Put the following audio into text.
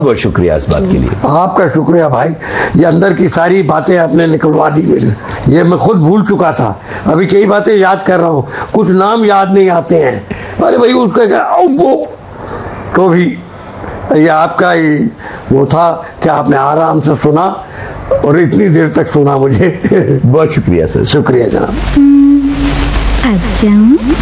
बहुत शुक्रिया इस बात के लिए। आपका शुक्रिया भाई, ये अंदर की सारी बातें आपने निकलवा दी मेरे, ये मैं खुद भूल चुका था। अभी कई बातें याद कर रहा हूँ, कुछ नाम याद नहीं आते हैं। अरे भाई उसका क्या वो, तो भी ये आपका ही वो था कि आपने आराम से सुना और इतनी देर तक सुना मुझे। बहुत शुक्रिया सर। शुक्रिया जनाब।